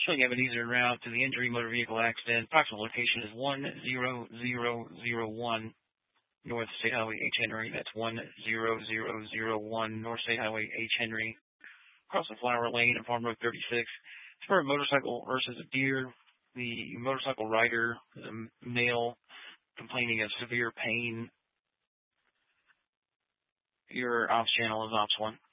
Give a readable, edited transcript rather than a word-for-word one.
showing Ebenezer route to the injury motor vehicle accident. Approximate location is 10001 North State Highway H. Henry. That's 10001 North State Highway H. Henry. Crossing Flower Lane and Farm Road 36. It's for a motorcycle versus a deer. The motorcycle rider, male, complaining of severe pain. Your ops channel is Ops 1.